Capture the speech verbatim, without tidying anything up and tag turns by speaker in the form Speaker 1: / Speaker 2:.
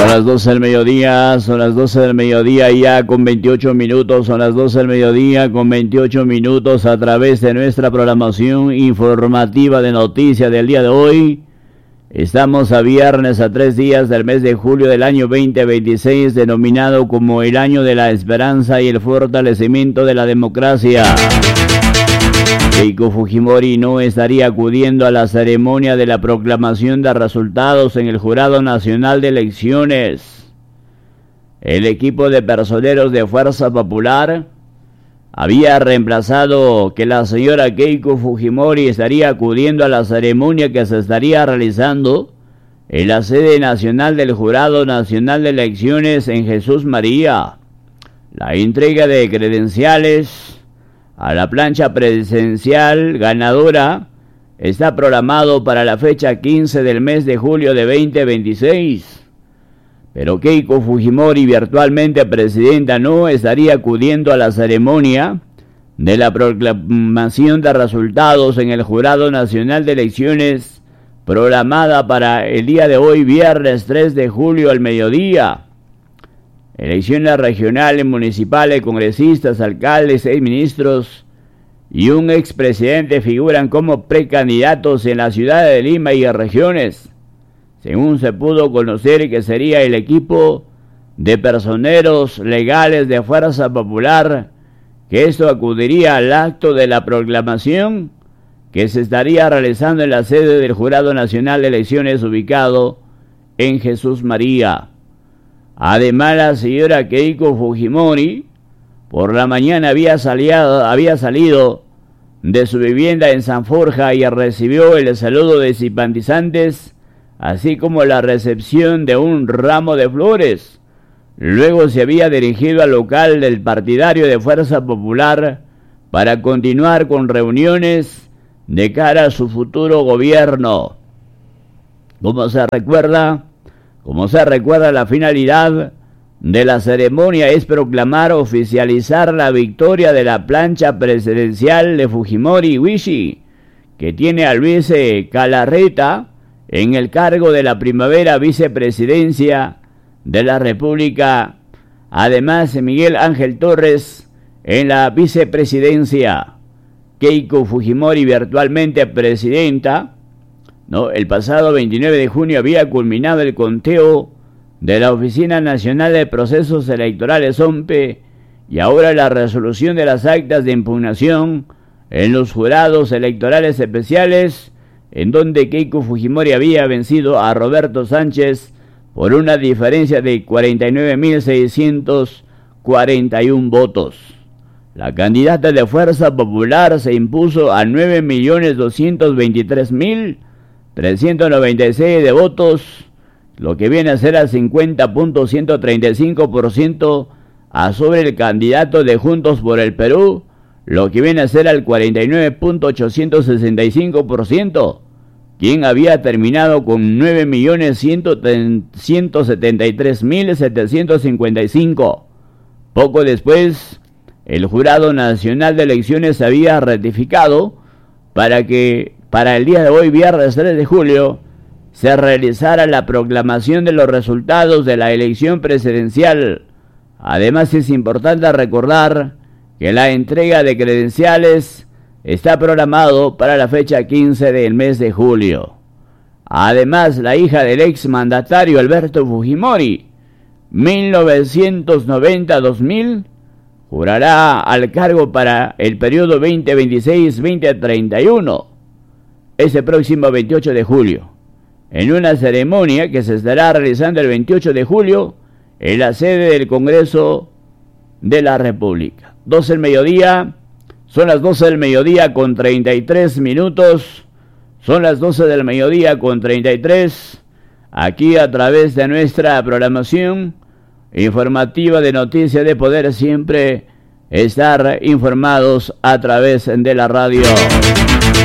Speaker 1: Son las doce del mediodía, son las doce del mediodía ya con veintiocho minutos, son las doce del mediodía con veintiocho minutos a través de nuestra programación informativa de noticias del día de hoy. Estamos a viernes, a tres días del mes de julio del año veinte veintiséis, denominado como el año de la esperanza y el fortalecimiento de la democracia. Keiko Fujimori no estaría acudiendo a la ceremonia de la proclamación de resultados en el Jurado Nacional de Elecciones. El equipo de personeros de Fuerza Popular había reemplazado que la señora Keiko Fujimori estaría acudiendo a la ceremonia que se estaría realizando en la sede nacional del Jurado Nacional de Elecciones en Jesús María. La entrega de credenciales a la plancha presidencial ganadora está programado para la fecha quince del mes de julio de veinte veintiséis. Pero Keiko Fujimori, virtualmente presidenta, no estaría acudiendo a la ceremonia de la proclamación de resultados en el Jurado Nacional de Elecciones programada para el día de hoy, viernes tres de julio al mediodía. Elecciones regionales, municipales, congresistas, alcaldes, seis ministros y un expresidente figuran como precandidatos en la ciudad de Lima y regiones, según se pudo conocer que sería el equipo de personeros legales de Fuerza Popular que esto acudiría al acto de la proclamación que se estaría realizando en la sede del Jurado Nacional de Elecciones ubicado en Jesús María. Además, la señora Keiko Fujimori por la mañana había salido, había salido de su vivienda en San Forja y recibió el saludo de simpatizantes, así como la recepción de un ramo de flores. Luego se había dirigido al local del partidario de Fuerza Popular para continuar con reuniones de cara a su futuro gobierno. Como se recuerda, como se recuerda, la finalidad de la ceremonia es proclamar, oficializar la victoria de la plancha presidencial de Fujimori Wishi, que tiene a Luis Galarreta en el cargo de la primavera vicepresidencia de la República. Además, Miguel Ángel Torres en la vicepresidencia. Keiko Fujimori, virtualmente presidenta, ¿no? El pasado veintinueve de junio había culminado el conteo de la Oficina Nacional de Procesos Electorales, O M P E, y ahora la resolución de las actas de impugnación en los jurados electorales especiales, en donde Keiko Fujimori había vencido a Roberto Sánchez por una diferencia de cuarenta y nueve mil seiscientos cuarenta y uno votos. La candidata de Fuerza Popular se impuso a nueve millones doscientos veintitrés mil trescientos noventa y seis de votos, lo que viene a ser al cincuenta punto ciento treinta y cinco por ciento a sobre el candidato de Juntos por el Perú, lo que viene a ser al cuarenta y nueve punto ochocientos sesenta y cinco por ciento, quien había terminado con nueve millones ciento setenta y tres mil setecientos cincuenta y cinco. Poco después, el Jurado Nacional de Elecciones había ratificado para que para el día de hoy, viernes tres de julio, se realizara la proclamación de los resultados de la elección presidencial. Además, es importante recordar que la entrega de credenciales está programado para la fecha quince del mes de julio. Además, la hija del ex mandatario Alberto Fujimori, mil novecientos noventa a dos mil, jurará al cargo para el periodo veinte veintiséis a veinte treinta y uno, ese próximo veintiocho de julio, en una ceremonia que se estará realizando el veintiocho de julio en la sede del Congreso de la República. doce del mediodía, son las doce del mediodía con treinta y tres minutos, son las doce del mediodía con treinta y tres, aquí a través de nuestra programación informativa de Noticias de Poder, siempre estar informados a través de la radio.